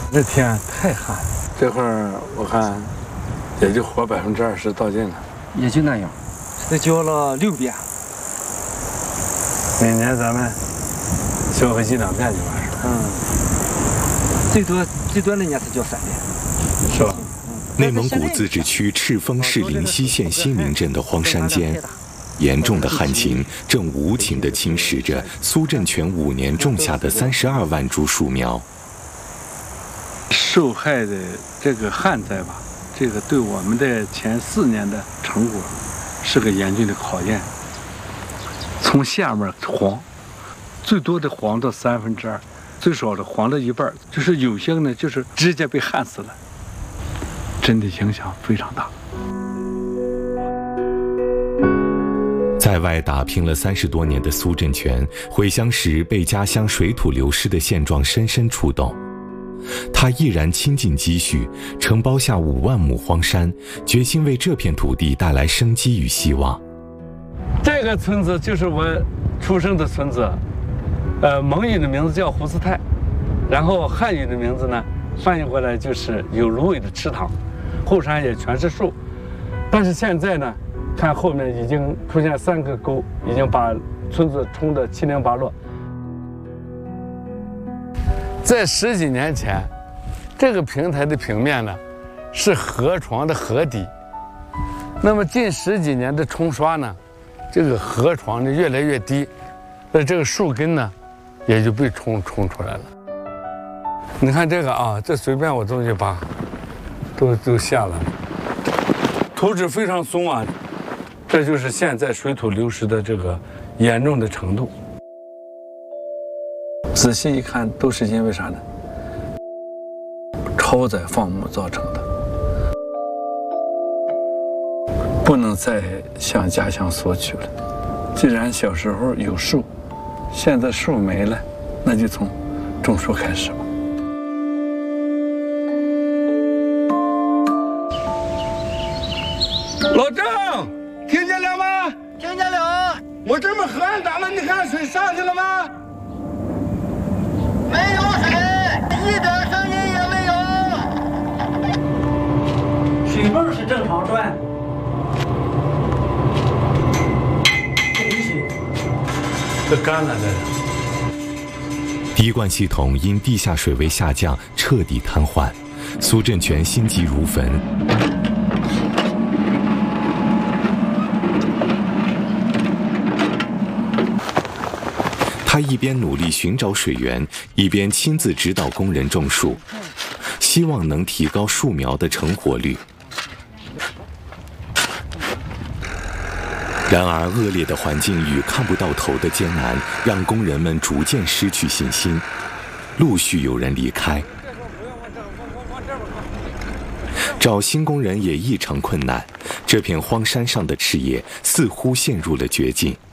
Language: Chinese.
这天太旱了，这会儿我看也就活20%到尽了， 也就那样。这浇了6遍。 每年咱们浇个1、2遍就完事了。最多那年才浇3遍， 是吧？ 内蒙古自治区赤峰市灵溪县西明镇的荒山间，严重的旱情正无情地侵蚀着苏振全5年种下的32万株树苗。 受害的这个旱灾吧，这个对我们的前4年的成果是个严峻的考验。从下面黄，最多的黄到2/3，最少的黄到1半，就是有些呢就是直接被旱死了，真的影响非常大。 在外打拼了30多年的苏振全，回乡时被家乡水土流失的现状深深触动。他毅然倾尽积蓄，承包下5万亩荒山，决心为这片土地带来生机与希望。 这个村子就是我出生的村子，蒙语的名字叫胡斯泰，然后汉语的名字呢翻译过来就是有芦苇的池塘，后山也全是树，但是现在呢，看后面已经出现3个沟，已经把村子冲得七零八落。在10几年前，这个平台的平面呢是河床的河底，那么近10几年的冲刷呢，这个河床呢越来越低，那这个树根呢也就被冲出来了。你看这个啊，这随便我东西把都下了，土质非常松啊，这就是现在水土流失的这个严重的程度。仔细一看，都是因为啥呢？超载放牧造成的。不能再向家乡索取了。既然小时候有树，现在树没了，那就从种树开始吧。老郑，听见了吗？ 听见了。 我这边河岸咋了？你看水上去了吗？ 没有水，一点声音也没有。 水泵是正常转。 这干了这。 滴灌系统因地下水位下降彻底瘫痪，苏振全心急如焚。他一边努力寻找水源，一边亲自指导工人种树，希望能提高树苗的成活率。然而，恶劣的环境与看不到头的艰难，让工人们逐渐失去信心，陆续有人离开。找新工人也异常困难，这片荒山上的事业似乎陷入了绝境。